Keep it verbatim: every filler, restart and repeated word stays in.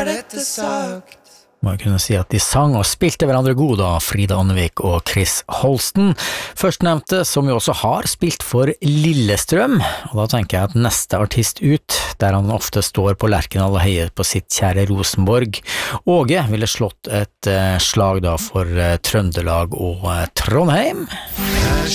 dette sagt. Må jeg kunne si at de sang og spilte hverandre god da, Frida Annevik og Chris Holsten. Førstnevnte, som jo også har spilt for Lillestrøm, og da tenker jeg at neste artist ut, der han ofte står på Lerkendal og heier på sitt kjære Rosenborg. Åge ville slått et uh, slag da for uh, Trøndelag og uh, Trondheim. Her